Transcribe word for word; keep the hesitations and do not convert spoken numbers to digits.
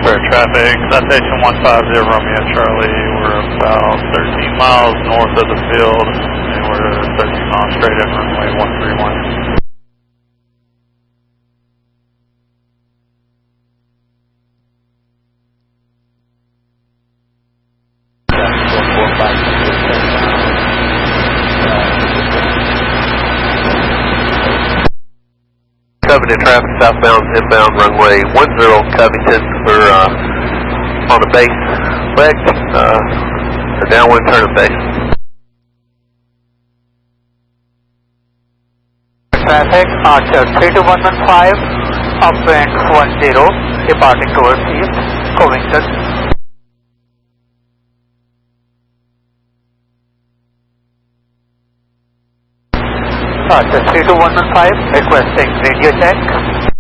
Fair traffic, citation one five zero Romeo Charlie, we're about thirteen miles north of the field, and we're thirteen miles straight at runway one three one. Covington traffic southbound inbound runway one zero Covington. We're uh, on the base leg, uh, the downwind turn of base. Traffic Archer three two one one five, upwind one zero, departing towards east, Covington. Archer three two one one five, requesting radio check.